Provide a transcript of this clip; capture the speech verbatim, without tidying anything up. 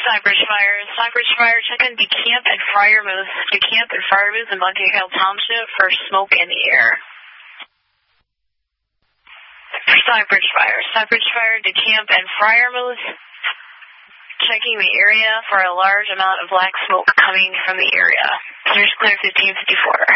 Stockbridge Fire. Stockbridge Fire, check in DeCamp and Friarmouth. DeCamp and Friarmouth in Monkey Hill Township for smoke in the air. For Stockbridge Fire. Stockbridge Fire, DeCamp and Friarmouth. Checking the area for a large amount of black smoke coming from the area. Clear's clear fifteen fifty-four.